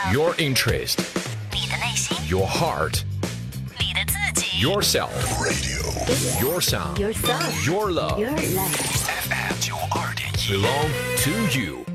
Your interest, 你的内心， your heart, 你的自己 yourself, radio, your sound, Yourself your love, Your love FM 92.1 belong to you.